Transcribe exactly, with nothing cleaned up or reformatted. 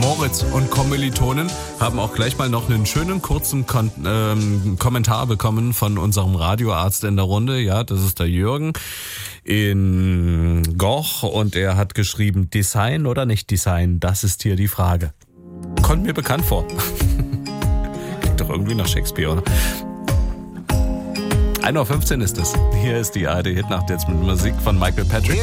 Moritz und Kommilitonen haben auch gleich mal noch einen schönen kurzen Kon- ähm, Kommentar bekommen von unserem Radioarzt in der Runde. Ja, das ist der Jürgen in Goch und er hat geschrieben, Design oder nicht Design, das ist hier die Frage. Kommt mir bekannt vor. Klingt doch irgendwie nach Shakespeare, oder? ein Uhr fünfzehn ist es. Hier ist die A R D Hitnacht jetzt mit Musik von Michael Patrick.